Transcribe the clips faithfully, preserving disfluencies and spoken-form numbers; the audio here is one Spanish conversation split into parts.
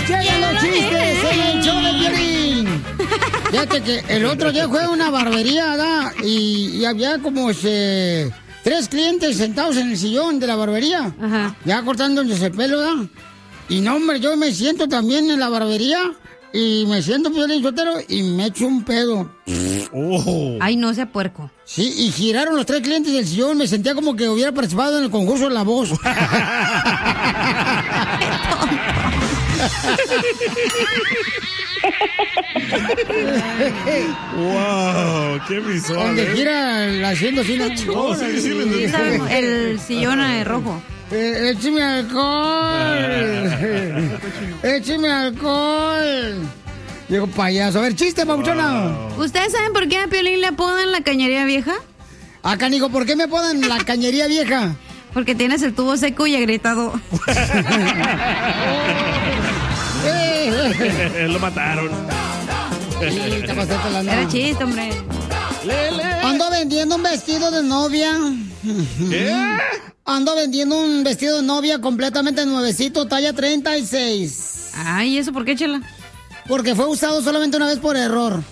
llegan los chistes en el show de Piolín. Fíjate que el otro día fue a una barbería, ¿verdad? Y, y había como este, tres clientes sentados en el sillón de la barbería. Ajá. Ya cortándose el pelo, ¿verdad? Y no, hombre, yo me siento también en la barbería y me siento Piolín Sotelo y me echo un pedo. Oh. Ay, no sea puerco. Sí, y giraron los tres clientes del sillón. Me sentía como que hubiera participado en el concurso de La Voz. Wow, qué visual. Donde ¿eh? gira la haciendo así. Oh, sí, sí, sí, sí. El sillón es rojo. Eh, écheme alcohol. Écheme alcohol. Diego payaso. A ver, chiste, papuchona. Wow. ¿Ustedes saben por qué a Piolín le apodan la cañería vieja? Ah, canijo, ¿por qué me apodan la cañería vieja? Porque tienes el tubo seco y agrietado. Lo mataron. Sí, te pasaste la Era chiste, hombre. Lele. Ando vendiendo un vestido de novia. ¿Qué? Ando vendiendo un vestido de novia completamente nuevecito, talla treinta y seis. Ay, ¿eso por qué, chela? Porque fue usado solamente una vez por error.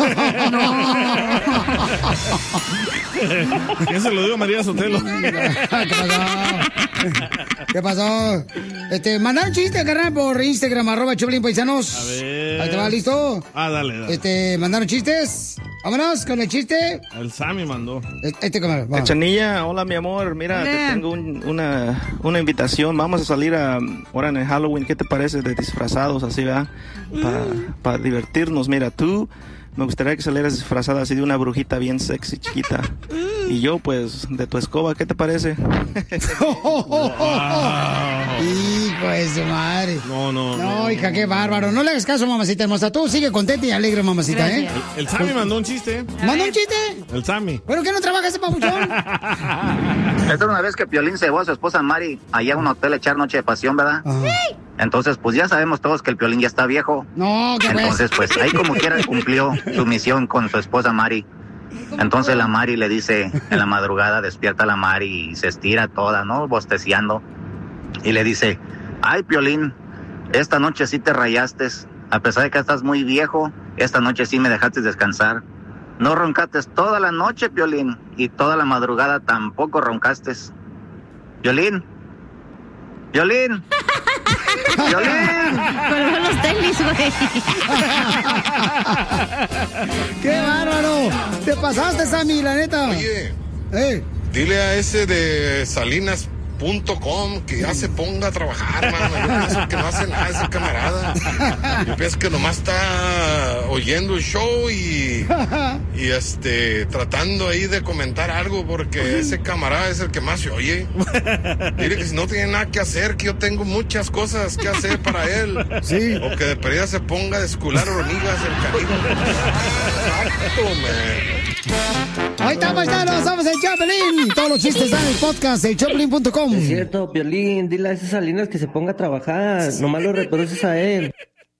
¿Quién se lo dio a María Sotelo? ¿Qué pasó? ¿Qué pasó? Este, mandaron chiste, carnal, por Instagram, arroba Choplin Paisanos. A ver. Ahí te va, ¿listo? Ah, dale, dale. Este, mandaron chistes. Vámonos con el chiste. El Sammy mandó. Este, cámara, vamos. Cachanilla, hola mi amor, mira, Hola. te tengo un- una, una invitación, vamos a salir a, ahora en el Halloween, ¿qué te parece de disfrazados así, verdad? Para divertirnos, mira, tú, me gustaría que salieras disfrazada así de una brujita bien sexy, chiquita. Y yo, pues, de tu escoba, ¿qué te parece? Hijo de su madre. No, no, No, no. hija, qué bárbaro. No le hagas caso, mamacita hermosa. Tú sigue contenta y alegre, mamacita, ¿eh? Gracias. El Sammy mandó un chiste. ¿Manda un chiste? El Sammy. ¿Pero qué no trabaja ese papuchón? Esta era una vez que Piolín se llevó a su esposa Mari allá a un hotel a echar noche de pasión, ¿verdad? Ajá. Entonces, pues ya sabemos todos que el Piolín ya está viejo. No, qué ves. Entonces, pues ahí como quiera cumplió su misión con su esposa Mari. Entonces la Mari le dice, en la madrugada despierta la Mari y se estira toda, ¿no? Bosteciando. Y le dice, ay, Piolín, esta noche sí te rayaste. A pesar de que estás muy viejo, esta noche sí me dejaste descansar. No roncaste toda la noche, Piolín, y toda la madrugada tampoco roncaste. Piolín, Piolín, Piolín. Colgó los tenis, güey. ¡Qué bárbaro! Te pasaste, Sammy, la neta. Oye, Eh, dile a ese de salinas punto com que ya se ponga a trabajar, mano. Yo pienso que no hace nada ese camarada. Yo pienso que nomás está oyendo el show y, y este, tratando ahí de comentar algo porque ese camarada es el que más se oye. Dile que si no tiene nada que hacer, que yo tengo muchas cosas que hacer para él. Sí. O que de perdida se ponga a descular hormigas el canijo. Exacto, man. ahí está, paisanos. Somos el Choplin. Todos los chistes están en el podcast de Choplin punto com. Es cierto, Piolín, dile a esas Salinas que se ponga a trabajar, nomás lo reproduces a él.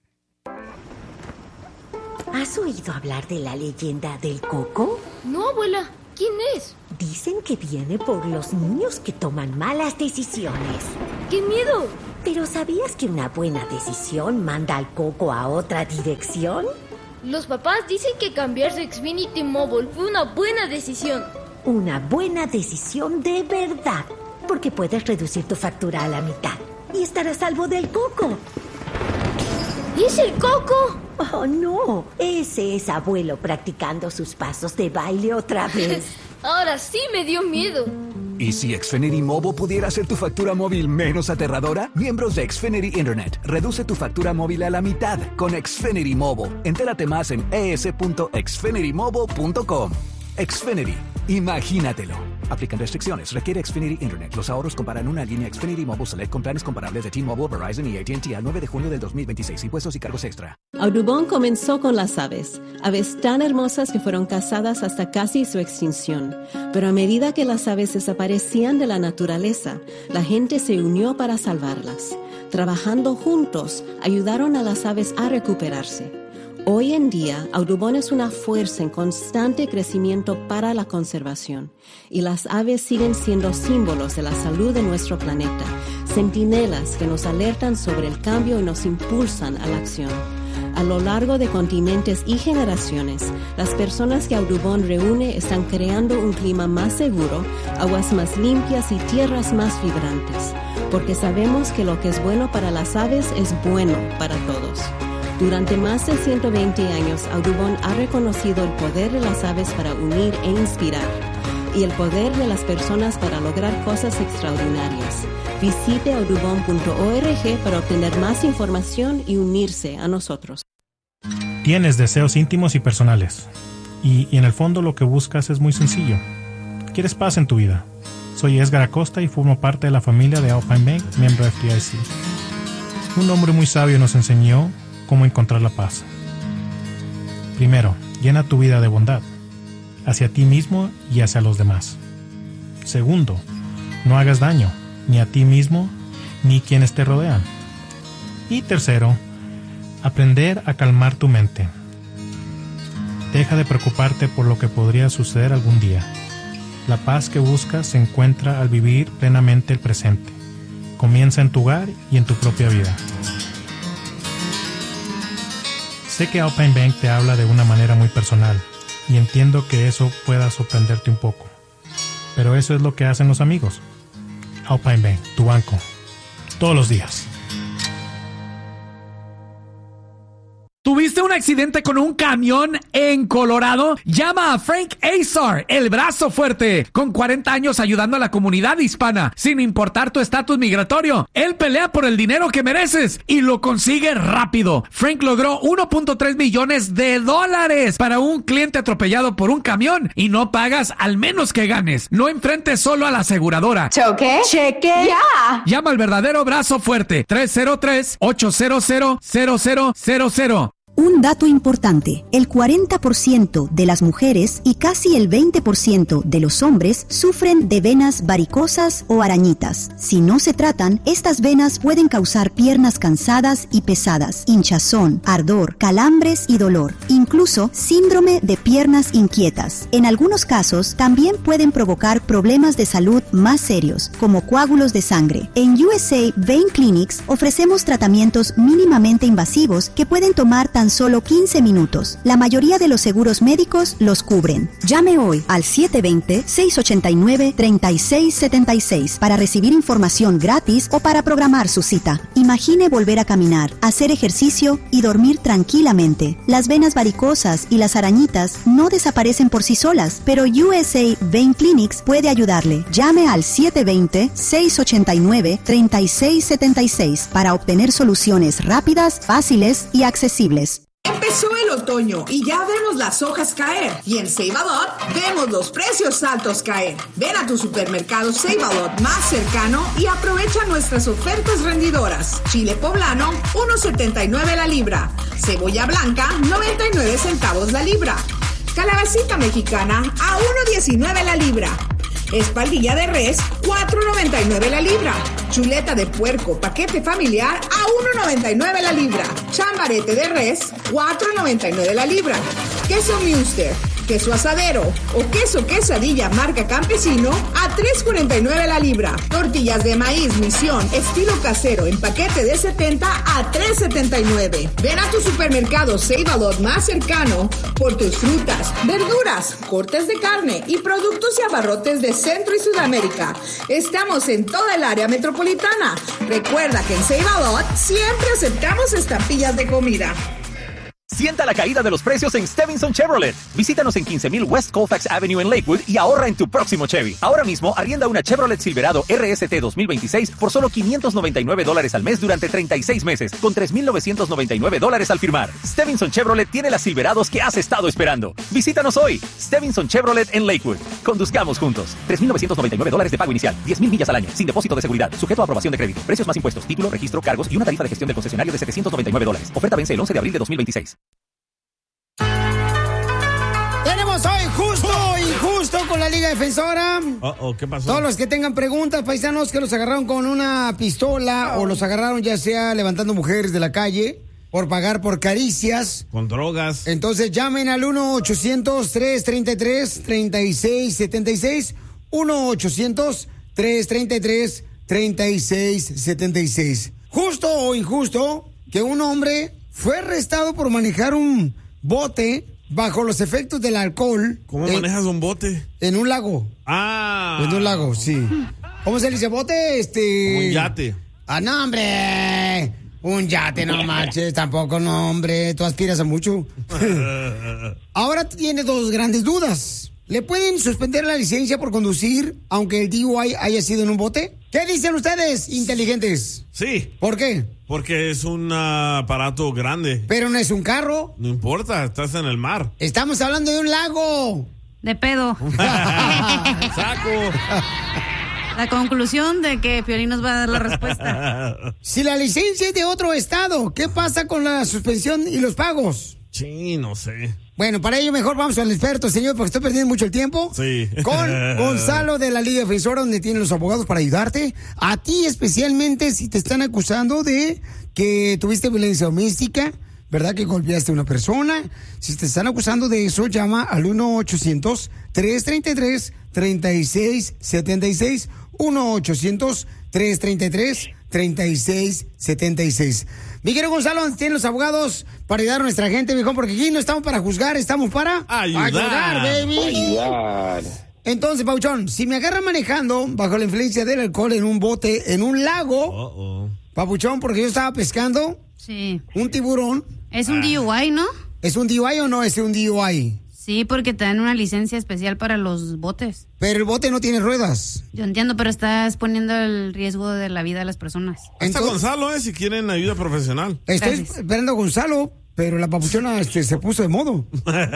¿Has oído hablar de la leyenda del coco? No, abuela. ¿Quién es? Dicen que viene por los niños que toman malas decisiones. ¡Qué miedo! ¿Pero sabías que una buena decisión manda al coco a otra dirección? Los papás dicen que cambiarse a Xfinity Mobile fue una buena decisión. Una buena decisión de verdad, porque puedes reducir tu factura a la mitad y estar a salvo del coco. ¿Es el coco? Oh, no, ese es abuelo practicando sus pasos de baile otra vez. Ahora sí me dio miedo. ¿Y si Xfinity Mobile pudiera hacer tu factura móvil menos aterradora? Miembros de Xfinity Internet, reduce tu factura móvil a la mitad con Xfinity Mobile. Entérate más en e s punto xfinity mobile punto com. Xfinity, imagínatelo. Aplican restricciones. Requiere Xfinity Internet. Los ahorros comparan una línea Xfinity Mobile Select con planes comparables de T-Mobile, Verizon y A T and T al nueve de junio del dos mil veintiséis. Impuestos y cargos extra. Audubon comenzó con las aves, aves tan hermosas que fueron cazadas hasta casi su extinción. Pero a medida que las aves desaparecían de la naturaleza, la gente se unió para salvarlas. Trabajando juntos, ayudaron a las aves a recuperarse. Hoy en día, Audubon es una fuerza en constante crecimiento para la conservación y las aves siguen siendo símbolos de la salud de nuestro planeta. centinelas que nos alertan sobre el cambio y nos impulsan a la acción. A lo largo de continentes y generaciones, las personas que Audubon reúne están creando un clima más seguro, aguas más limpias y tierras más vibrantes, porque sabemos que lo que es bueno para las aves es bueno para todos. Durante más de ciento veinte años, Audubon ha reconocido el poder de las aves para unir e inspirar, y el poder de las personas para lograr cosas extraordinarias. Visite audubon punto org para obtener más información y unirse a nosotros. Tienes deseos íntimos y personales, y, y en el fondo lo que buscas es muy sencillo. Quieres paz en tu vida. Soy Edgar Acosta y formo parte de la familia de Alpine Bank, miembro de F D I C. Un hombre muy sabio nos enseñó cómo encontrar la paz. Primero, llena tu vida de bondad, hacia ti mismo y hacia los demás. Segundo, no hagas daño, ni a ti mismo, ni quienes te rodean. Y tercero, aprender a calmar tu mente. Deja de preocuparte por lo que podría suceder algún día. La paz que buscas se encuentra al vivir plenamente el presente. Comienza en tu hogar y en tu propia vida. Sé que Alpine Bank te habla de una manera muy personal, y entiendo que eso pueda sorprenderte un poco. Pero eso es lo que hacen los amigos. Alpine Bank, tu banco. Todos los días. ¿Tuviste un accidente con un camión en Colorado? Llama a Frank Azar, el brazo fuerte, con cuarenta años ayudando a la comunidad hispana, sin importar tu estatus migratorio. Él pelea por el dinero que mereces y lo consigue rápido. Frank logró uno punto tres millones de dólares para un cliente atropellado por un camión y no pagas al menos que ganes. No enfrentes solo a la aseguradora. ¿Choque? ¿Cheque? ¡Ya! Llama al verdadero brazo fuerte, tres cero tres, ocho cero cero, cero cero cero cero. Un dato importante, el cuarenta por ciento de las mujeres y casi el veinte por ciento de los hombres sufren de venas varicosas o arañitas. Si no se tratan, estas venas pueden causar piernas cansadas y pesadas, hinchazón, ardor, calambres y dolor, incluso síndrome de piernas inquietas. En algunos casos, también pueden provocar problemas de salud más serios, como coágulos de sangre. En U S A Vein Clinics ofrecemos tratamientos mínimamente invasivos que pueden tomar tan solo quince minutos. La mayoría de los seguros médicos los cubren. Llame hoy al siete dos cero, seis ocho nueve, tres seis siete seis para recibir información gratis o para programar su cita. Imagine volver a caminar, hacer ejercicio y dormir tranquilamente. Las venas varicosas y las arañitas no desaparecen por sí solas, pero U S A Vein Clinics puede ayudarle. Llame al siete dos cero, seis ocho nueve, tres seis siete seis para obtener soluciones rápidas, fáciles y accesibles. Empezó el otoño y ya vemos las hojas caer. Y en Save A Lot vemos los precios altos caer. Ven a tu supermercado Save A Lot más cercano y aprovecha nuestras ofertas rendidoras. Chile poblano, uno setenta y nueve la libra. Cebolla blanca, noventa y nueve centavos la libra. Calabacita mexicana, a uno diecinueve la libra. Espaldilla de res, cuatro noventa y nueve la libra. Chuleta de puerco, paquete familiar, a uno noventa y nueve la libra. Chambarete de res, cuatro noventa y nueve la libra. Queso Munster, queso asadero o queso quesadilla marca Campesino, a tres cuarenta y nueve la libra. Tortillas de maíz Misión, estilo casero, en paquete de setenta, a tres setenta y nueve. Ven a tu supermercado Save A Lot más cercano por tus frutas, verduras, cortes de carne y productos y abarrotes de Centro y Sudamérica. Estamos en toda el área metropolitana. Recuerda que en Save A Lot siempre aceptamos estampillas de comida. Sienta la caída de los precios en Stevinson Chevrolet. Visítanos en quince mil West Colfax Avenue en Lakewood y ahorra en tu próximo Chevy. Ahora mismo arrienda una Chevrolet Silverado R S T dos mil veintiséis por solo quinientos noventa y nueve dólares al mes durante treinta y seis meses, con tres mil novecientos noventa y nueve dólares al firmar. Stevinson Chevrolet tiene las Silverados que has estado esperando. Visítanos hoy. Stevinson Chevrolet en Lakewood. Conduzcamos juntos. tres mil novecientos noventa y nueve dólares de pago inicial. diez mil millas al año. Sin depósito de seguridad. Sujeto a aprobación de crédito. Precios más impuestos. Título, registro, cargos y una tarifa de gestión del concesionario de setecientos noventa y nueve dólares. Oferta vence el once de abril de dos mil veintiséis. Tenemos hoy Justo Injusto con la Liga Defensora. Oh, oh, ¿qué pasó? Todos los que tengan preguntas, paisanos, que los agarraron con una pistola oh. o los agarraron ya sea levantando mujeres de la calle por pagar por caricias. Con drogas. Entonces llamen al uno ochocientos, tres treinta y tres, treinta y seis setenta y seis. uno ochocientos, tres treinta y tres, treinta y seis setenta y seis. Justo o injusto que un hombre fue arrestado por manejar un bote bajo los efectos del alcohol. ¿Cómo en, manejas un bote? En un lago. Ah. En un lago, sí. ¿Cómo se le dice bote? Este... Como un yate. Ah, no, hombre. Un yate, no marches, tampoco, no, hombre. Tú aspiras a mucho. Ahora tiene dos grandes dudas. ¿Le pueden suspender la licencia por conducir aunque el D U I haya sido en un bote? ¿Qué dicen ustedes, inteligentes? Sí. ¿Por qué? Porque es un uh, aparato grande. Pero no es un carro. No importa, estás en el mar. Estamos hablando de un lago. De pedo. Saco. La conclusión de que Piolín nos va a dar la respuesta. Si la licencia es de otro estado, ¿qué pasa con la suspensión y los pagos? Sí, no sé. Bueno, para ello mejor vamos al experto, señor, porque estoy perdiendo mucho el tiempo. Sí. Con Gonzalo de la Liga Defensora, donde tienen los abogados para ayudarte. A ti especialmente si te están acusando de que tuviste violencia doméstica, ¿verdad? Que golpeaste a una persona. Si te están acusando de eso, llama al uno ochocientos tres treinta y tres treinta y seis setenta y seis. uno ochocientos tres treinta y tres treinta y seis setenta y seis. Mi querido Gonzalo, tienen los abogados para ayudar a nuestra gente, viejo, porque aquí no estamos para juzgar, estamos para ayudar, ayudar baby. Ayudar. Entonces, Pauchón, si me agarran manejando bajo la influencia del alcohol en un bote, en un lago, Uh-oh. Papuchón, porque yo estaba pescando Sí. un tiburón. Es un D U I, ¿no? ¿Es un D U I o no es un D U I? Sí, porque te dan una licencia especial para los botes. Pero el bote no tiene ruedas. Yo entiendo, pero estás poniendo el riesgo de la vida de las personas. Hasta Gonzalo, eh, si quieren ayuda profesional. Estoy Gracias. esperando a Gonzalo, pero la papuchona este, se puso de modo.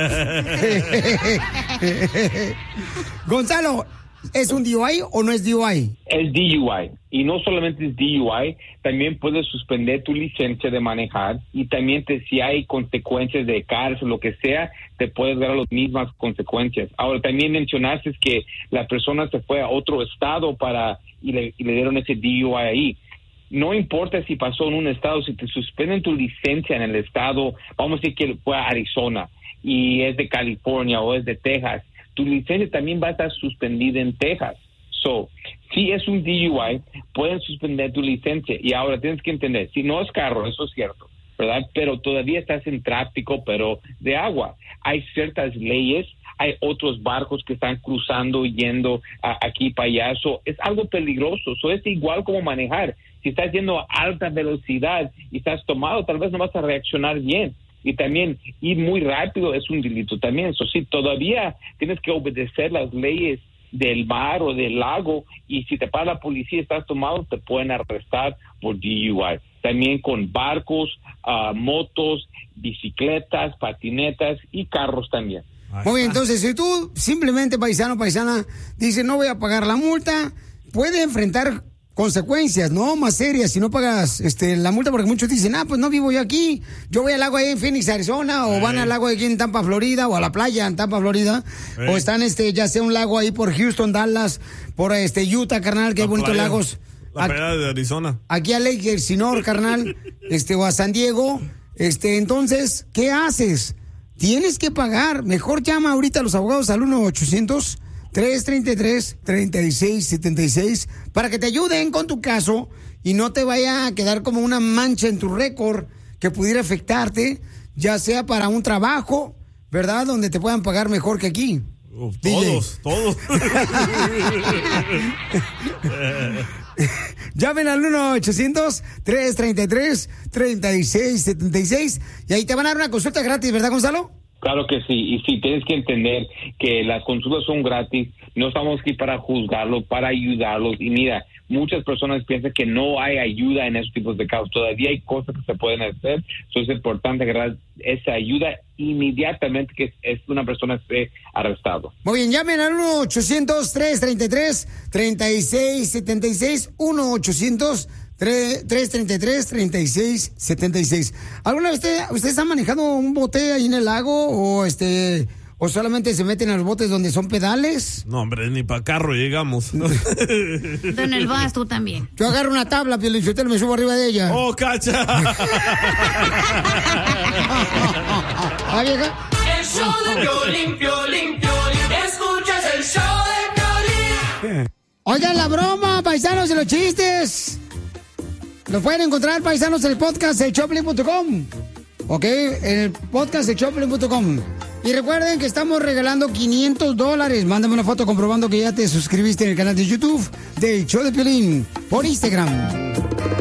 Gonzalo, ¿es un D U I o no es D U I? Es D U I. Y no solamente es D U I, también puedes suspender tu licencia de manejar y también te, si hay consecuencias de cárcel, lo que sea, te puedes dar las mismas consecuencias. Ahora, también mencionaste que la persona se fue a otro estado para y le, y le dieron ese D U I ahí. No importa si pasó en un estado, si te suspenden tu licencia en el estado, vamos a decir que fue a Arizona y es de California o es de Texas, tu licencia también va a estar suspendida en Texas. So, si es un D U I, pueden suspender tu licencia. Y ahora tienes que entender, si no es carro, eso es cierto, ¿verdad? Pero todavía estás en tráfico, pero de agua. Hay ciertas leyes, hay otros barcos que están cruzando y yendo a, aquí para allá. So, es algo peligroso. So, es igual como manejar. Si estás yendo a alta velocidad y estás tomado, tal vez no vas a reaccionar bien. Y también ir muy rápido es un delito también. So, sí, todavía tienes que obedecer las leyes del mar o del lago, y si te para la policía y estás tomado, te pueden arrestar por D U I. También con barcos, uh, motos, bicicletas, patinetas y carros también. Muy bien, entonces si tú simplemente, paisano, paisana, dices no voy a pagar la multa, puede enfrentar consecuencias, ¿no? Más serias si no pagas este, la multa, porque muchos dicen, ah, pues no vivo yo aquí, yo voy al lago ahí en Phoenix, Arizona, o Hey. van al lago aquí en Tampa, Florida, o a la playa en Tampa, Florida, Hey. o están, este, ya sea un lago ahí por Houston, Dallas, por este Utah, carnal, que hay La bonitos playa- lagos. La A- playa de Arizona. Aquí a Lake Elsinore, carnal, este, o a San Diego, este, entonces, ¿qué haces? Tienes que pagar. Mejor llama ahorita a los abogados al uno ochocientos tres treinta y tres treinta y seis setenta y seis para que te ayuden con tu caso y no te vaya a quedar como una mancha en tu récord que pudiera afectarte, ya sea para un trabajo, ¿verdad? Donde te puedan pagar mejor que aquí. Uf, D J. todos, todos. Llamen al uno ochocientos tres treinta y tres treinta y seis setenta y seis y ahí te van a dar una consulta gratis, ¿verdad, Gonzalo? Claro que sí, y sí, tienes que entender que las consultas son gratis, no estamos aquí para juzgarlos, para ayudarlos, y mira, muchas personas piensan que no hay ayuda en esos tipos de casos, todavía hay cosas que se pueden hacer, entonces es importante agarrar esa ayuda inmediatamente que es una persona esté arrestado. Muy bien, llamen al uno ochocientos tres treinta y tres treinta y seis setenta y seis, uno ochocientos tres treinta y tres treinta y seis setenta y seis. ¿Alguna vez usted, ustedes han manejado un bote ahí en el lago o este o solamente se meten a los botes donde son pedales? No, hombre, ni para carro llegamos. En el vas tú también. Yo agarro una tabla, Piolichotelo, me subo arriba de ella. ¡Oh, cacha! ¿Ah, vieja? El show de Piolín, Piolín, Piolín. Escuchas el show de Piolín. Oigan, la broma, paisanos, de los chistes. Los pueden encontrar, paisanos, en el podcast de Choplin punto com. Ok, en el podcast de Choplin punto com. Y recuerden que estamos regalando quinientos dólares. Mándame una foto comprobando que ya te suscribiste en el canal de YouTube del Show de Piolín por Instagram.